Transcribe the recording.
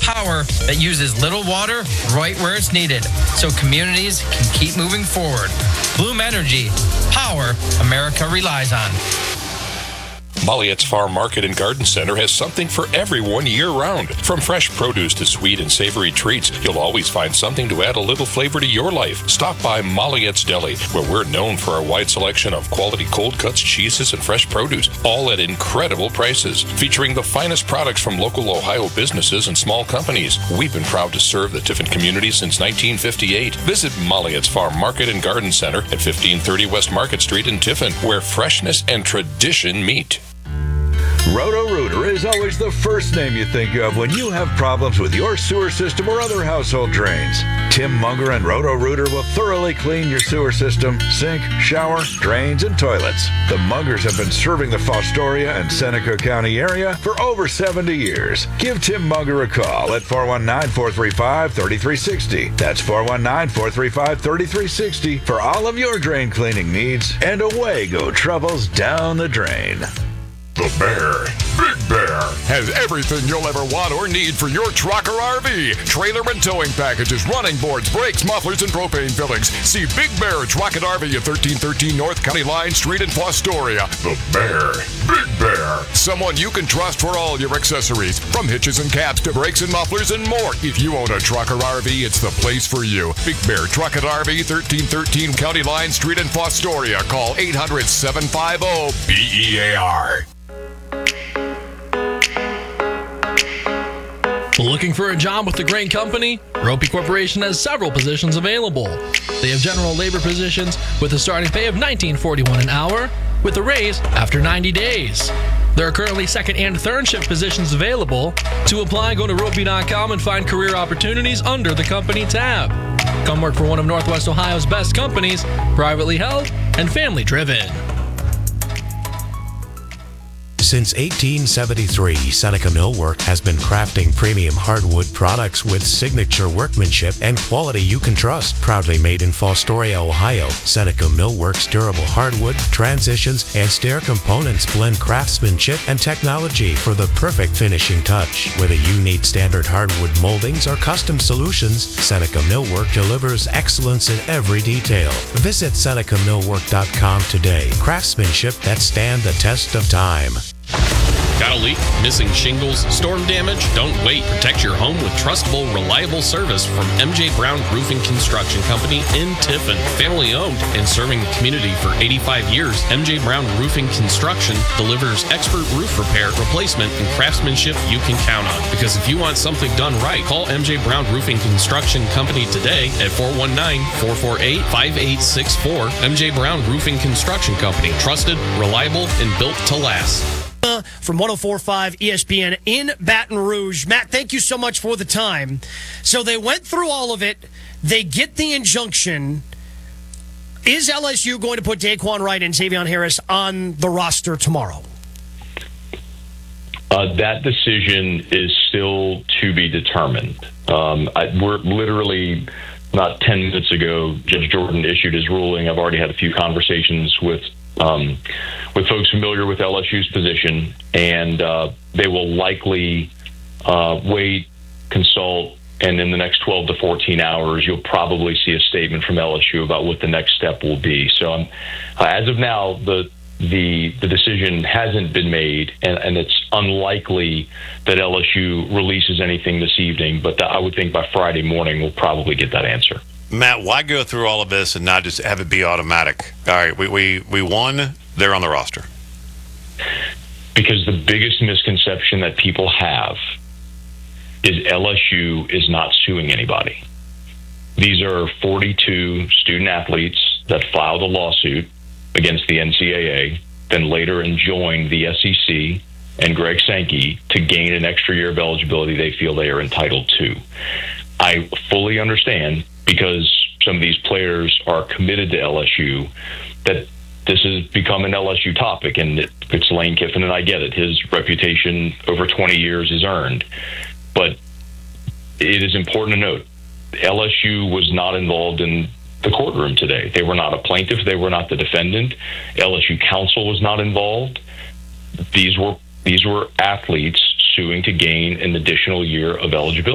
power that uses little water right where it's needed so communities can keep moving forward. Bloom Energy, power America relies on. Molliette's Farm Market and Garden Center has something for everyone year-round. From fresh produce to sweet and savory treats, you'll always find something to add a little flavor to your life. Stop by Molliette's Deli, where we're known for our wide selection of quality cold cuts, cheeses, and fresh produce, all at incredible prices. Featuring the finest products from local Ohio businesses and small companies. We've been proud to serve the Tiffin community since 1958. Visit Molliette's Farm Market and Garden Center at 1530 West Market Street in Tiffin, where freshness and tradition meet. Roto-Rooter is always the first name you think of when you have problems with your sewer system or other household drains. Tim Munger and Roto-Rooter will thoroughly clean your sewer system, sink, shower, drains, and toilets. The Mungers have been serving the Fostoria and Seneca County area for over 70 years. Give Tim Munger a call at 419-435-3360. That's 419-435-3360 for all of your drain cleaning needs, and away go troubles down the drain. The Bear, Big Bear, has everything you'll ever want or need for your truck or RV. Trailer and towing packages, running boards, brakes, mufflers, and propane fillings. See Big Bear Truck and RV at 1313 North County Line Street in Fostoria. The Bear, Big Bear. Someone you can trust for all your accessories, from hitches and caps to brakes and mufflers and more. If you own a truck or RV, it's the place for you. Big Bear Truck and RV, 1313 County Line Street in Fostoria. Call 800-750-BEAR. Looking for a job with the Grain Company? Ropey Corporation has several positions available. They have general labor positions with a starting pay of $19.41 an hour, with a raise after 90 days. There are currently second and third shift positions available. To apply, go to ropey.com and find career opportunities under the company tab. Come work for one of Northwest Ohio's best companies, privately held and family driven. Since 1873, Seneca Millwork has been crafting premium hardwood products with signature workmanship and quality you can trust. Proudly made in Fostoria, Ohio, Seneca Millwork's durable hardwood, transitions, and stair components blend craftsmanship and technology for the perfect finishing touch. Whether you need standard hardwood moldings or custom solutions, Seneca Millwork delivers excellence in every detail. Visit SenecaMillwork.com today. Craftsmanship that stand the test of time. Got a leak? Missing shingles? Storm damage? Don't wait. Protect your home with trustable, reliable service from MJ Brown Roofing Construction Company in Tiffin. Family owned and serving the community for 85 years, MJ Brown Roofing Construction delivers expert roof repair, replacement, and craftsmanship you can count on. Because if you want something done right, call MJ Brown Roofing Construction Company today at 419-448-5864. MJ Brown Roofing Construction Company. Trusted, reliable, and built to last. From 104.5 ESPN in Baton Rouge. Matt, thank you so much for the time. So they went through all of it. They get the injunction. Is LSU going to put Daquan Wright and Xavion Harris on the roster tomorrow? That decision is still to be determined. We're literally not 10 minutes ago, Judge Jordan issued his ruling. I've already had a few conversations with folks familiar with LSU's position, and they will likely wait, consult, and in the next 12 to 14 hours, you'll probably see a statement from LSU about what the next step will be. So as of now, the decision hasn't been made, and it's unlikely that LSU releases anything this evening, but I would think by Friday morning we'll probably get that answer. Matt, why go through all of this and not just have it be automatic? All right, we won, they're on the roster. Because the biggest misconception that people have is LSU is not suing anybody. These are 42 student athletes that filed a lawsuit against the NCAA, then later enjoined the SEC and Greg Sankey to gain an extra year of eligibility they feel they are entitled to. I fully understand, because some of these players are committed to LSU, that this has become an LSU topic, and it's Lane Kiffin, and I get it. His reputation over 20 years is earned. But it is important to note, LSU was not involved in the courtroom today. They were not a plaintiff. They were not the defendant. LSU counsel was not involved. These were athletes suing to gain an additional year of eligibility.